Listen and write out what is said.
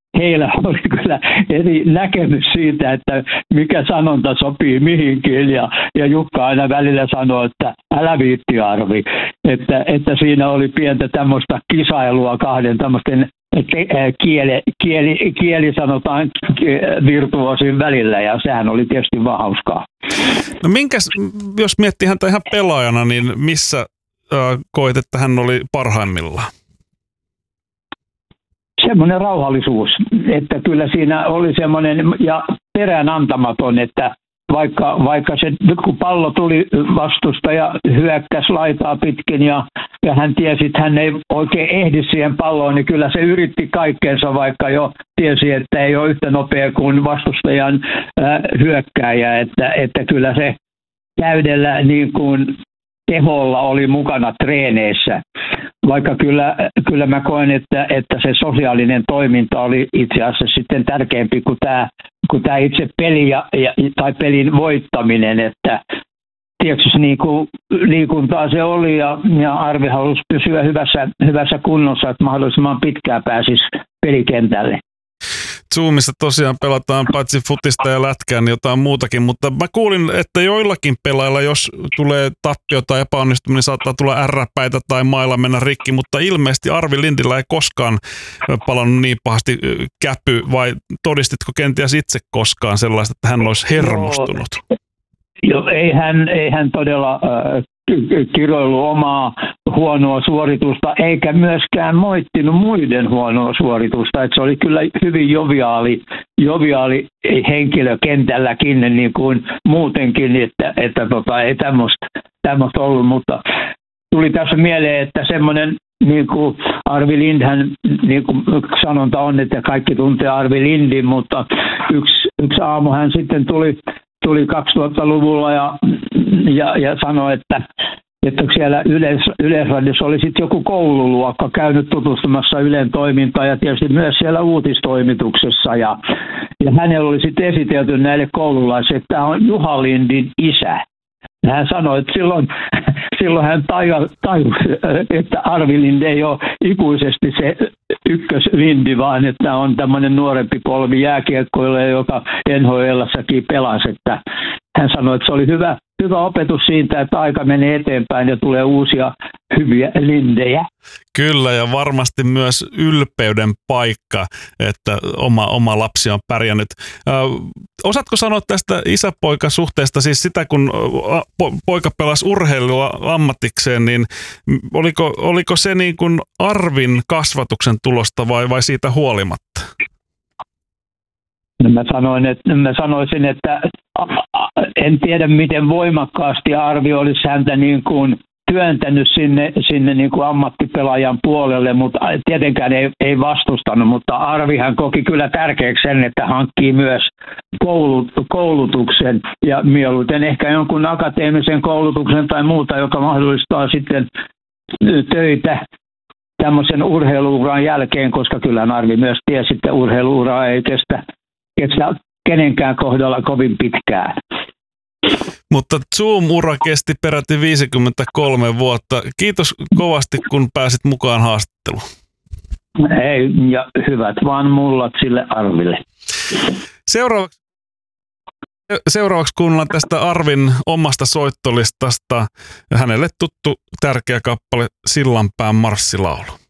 heillä oli kyllä eri näkemys siitä, että mikä sanonta sopii mihinkin. Ja Jukka aina välillä sanoi, että älä viitti Arvi. Että siinä oli pientä tämmöistä kisailua kahden tämmöisten kieli sanotaan virtuoosin välillä, ja sehän oli tietysti vaan hauskaa. No jos miettii häntä ihan pelaajana, niin missä koet, että hän oli parhaimmillaan? Semmoinen rauhallisuus, että kyllä siinä oli semmoinen ja peräänantamaton, että vaikka se, kun pallo tuli vastustaja hyökkäsi laitaa pitkin ja hän tiesi, että hän ei oikein ehdi siihen palloon, niin kyllä se yritti kaikkeensa, vaikka jo tiesi, että ei ole yhtä nopea kuin vastustajan hyökkääjä, että kyllä se täydellä niin kuin teholla oli mukana treeneissä. Vaikka kyllä mä koen, että se sosiaalinen toiminta oli itse asiassa sitten tärkeämpi kuin tämä itse peli tai pelin voittaminen, että tietysti liikuntaa se oli ja Arvi halusi pysyä hyvässä kunnossa, että mahdollisimman pitkään pääsisi pelikentälle. Zoomissa tosiaan pelataan paitsi futista ja lätkää, niin jotain muutakin, mutta mä kuulin, että joillakin pelailla, jos tulee tappio tai epäonnistuminen, niin saattaa tulla ärräpäitä tai mailla mennä rikki, mutta ilmeisesti Arvi Lindillä ei koskaan palannut niin pahasti käpy, vai todistitko kenties itse koskaan sellaista, että hän olisi hermostunut? Joo, ei hän todella kiroillut omaa huonoa suoritusta, eikä myöskään moittinut muiden huonoa suoritusta. Että se oli kyllä hyvin joviaali henkilö kentälläkin, niin kuin muutenkin, että ei tämmöistä ollut. Mutta tuli tässä mieleen, että semmoinen, niin kuin Arvi Lindhän, niin kuin sanonta on, että kaikki tuntee Arvi Lindin, mutta yksi aamu hän sitten tuli 2000-luvulla ja sanoi, että siellä Yleisradiossa oli sitten joku koululuokka käynyt tutustumassa Ylen toimintaan ja tietysti myös siellä uutistoimituksessa. Ja hänellä oli sitten esitelty näille koululaisille, että tämä on Juha Lindin isä. Ja hän sanoi, että silloin hän tajusi, että Arvi Lind ei ole ikuisesti se ykköslindi, vaan että on tämmöinen nuorempi polvi jääkiekkoilla, joka NHL:ssäkin pelasi. Että hän sanoi, että se oli hyvä opetus siitä, että aika menee eteenpäin ja tulee uusia hyviä lindejä. Kyllä, ja varmasti myös ylpeyden paikka, että oma lapsi on pärjännyt. Osaatko sanoa tästä isä-poika-suhteesta, siis sitä kun poika pelasi urheilua ammatikseen, niin oliko se niin kuin Arvin kasvatuksen tulosta vai siitä huolimatta? No mä sanoisin, että en tiedä miten voimakkaasti Arvi olisi häntä niin kuin työntänyt sinne niin kuin ammattipelaajan puolelle, mutta tietenkään ei vastustanut, mutta Arvihan koki kyllä tärkeäksi sen, että hankkii myös koulutuksen ja mieluiten ehkä jonkun akateemisen koulutuksen tai muuta, joka mahdollistaa sitten töitä tämmöisen urheiluuran jälkeen, koska kyllä Arvi myös tiesi, että urheiluura ei kestä kenenkään kohdalla kovin pitkään. Mutta Zoom-ura kesti peräti 53 vuotta. Kiitos kovasti, kun pääsit mukaan haastatteluun. Hei, ja hyvät vaan mullat sille Arville. Seuraavaksi kuunnellaan tästä Arvin omasta soittolistasta hänelle tuttu tärkeä kappale Sillanpään marssilaulu.